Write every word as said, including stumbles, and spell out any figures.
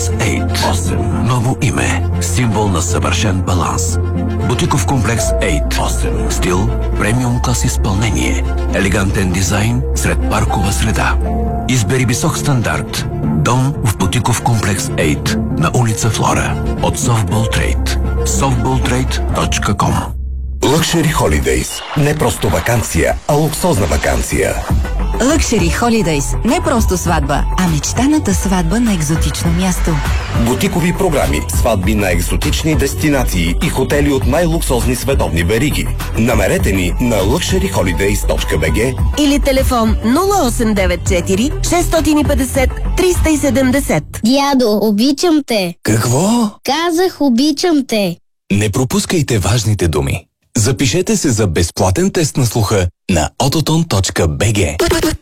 осем. Ново име. Символ на съвършен баланс. Бутиков комплекс осем. Стил, премиум клас изпълнение. Елегантен дизайн сред паркова среда. Избери висок стандарт. Дом в Бутиков комплекс осем на улица Флора от Softball Trade. софтбол трейд точка ком. Luxury Holidays. Не просто ваканция, а луксозна ваканция. Luxury Holidays. Не просто сватба, а мечтаната сватба на екзотично място. Бутикови програми, сватби на екзотични дестинации и хотели от най-луксозни световни вериги. Намерете ни на лукшери холидейс точка би джи или телефон нула осем девет четири шест пет нула триста и седемдесет. Дядо, обичам те. Какво? Казах, обичам те. Не пропускайте важните думи. Запишете се за безплатен тест на слуха на ототон точка би джи.